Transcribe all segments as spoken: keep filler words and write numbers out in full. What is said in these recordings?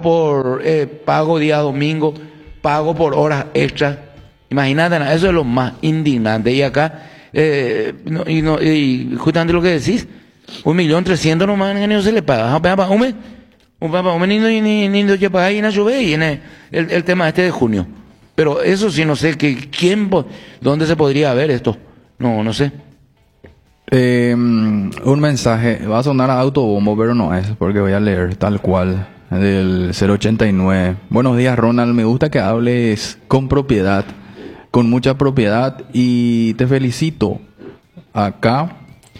por eh, pago día domingo, pago por horas extras. Imagínate, eso es lo más indignante. Y acá, eh, no, y, no, y justamente lo que decís, un millón trescientos nomás en el se le paga. Un papá, un papá, ni ni ni ni ni paga y no llueve y en el, el, el tema este de junio. Pero eso sí no sé que quién, dónde se podría ver esto. No, no sé. Eh, un mensaje, va a sonar a autobombo, pero no es, porque voy a leer tal cual, del cero ochenta y nueve. Buenos días, Ronald, me gusta que hables con propiedad, con mucha propiedad, y te felicito acá.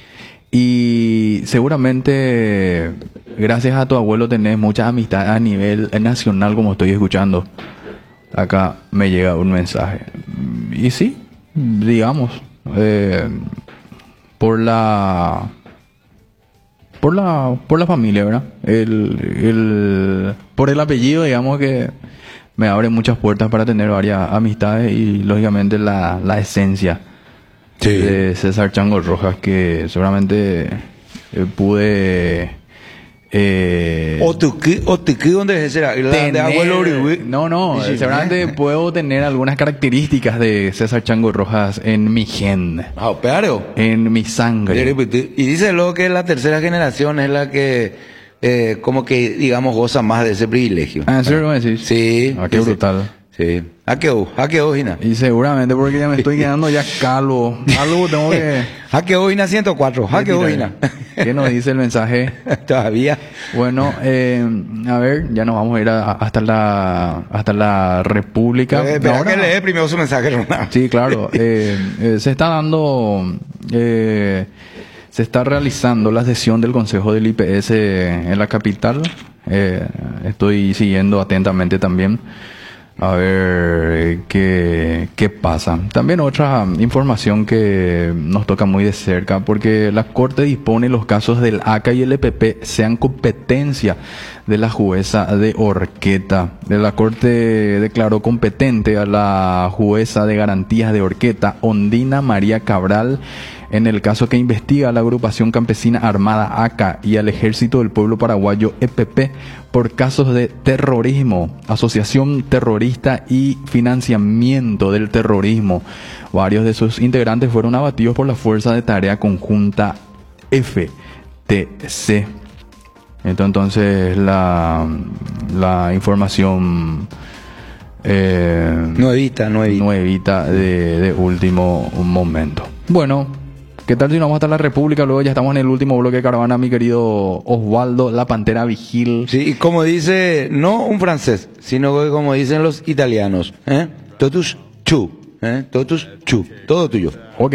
Y seguramente, gracias a tu abuelo, tenés mucha amistad a nivel nacional, como estoy escuchando. Acá me llega un mensaje. Y sí, digamos, eh, por la por la por la familia, ¿verdad? El, el por el apellido, digamos que me abre muchas puertas para tener varias amistades y lógicamente la, la esencia sí. de César Chango Rojas, que seguramente eh, pude eh, o tu o tu dónde será tener, de abuelo Uribe. No, no, sí, seguramente puedo tener algunas características de César Chango Rojas en mi gen. Ah, pero en mi sangre. Y dice luego que la tercera generación es la que eh, como que digamos goza más de ese privilegio. Ah, ¿en serio me decís? Sí. Ah, qué brutal. Sí. ¿A qué hoy? ¿A qué hoy, Gina? Y seguramente porque ya me estoy quedando ya calvo. Algo tengo que... ¿A qué hoy, Gina? ciento cuatro. ¿A qué hoy, Gina? ¿Qué nos dice el mensaje? Todavía. Bueno, eh, a ver, ya nos vamos a ir a, hasta la hasta la República. Eh, pero que lee primero su mensaje, Ronald. Sí, claro. Eh, eh, se está dando... Eh, se está realizando la sesión del Consejo del I P S en la capital. Eh, estoy siguiendo atentamente también a ver qué, qué pasa. También otra información que nos toca muy de cerca, porque la Corte dispone los casos del A C A y el E P P sean competencia de la jueza de Horqueta. La Corte declaró competente a la jueza de garantías de Horqueta, Ondina María Cabral, en el caso que investiga a la agrupación campesina armada A C A y al Ejército del Pueblo Paraguayo E P P por casos de terrorismo, asociación terrorista y financiamiento del terrorismo. Varios de sus integrantes fueron abatidos por la Fuerza de Tarea Conjunta F T C. Entonces la, la información eh, nuevita, nuevita, nuevita de, de último momento. Bueno, ¿qué tal si nos vamos hasta la República? Luego ya estamos en el último bloque de caravana, mi querido Osvaldo, la Pantera Vigil. Sí, y como dice, no un francés, sino que como dicen los italianos, ¿eh? Totus chu, ¿eh? Totus chu, todo tuyo. Ok.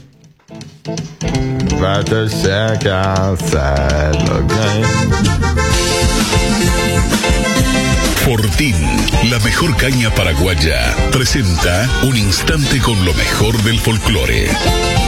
Fortín, la mejor caña paraguaya, presenta un instante con lo mejor del folclore.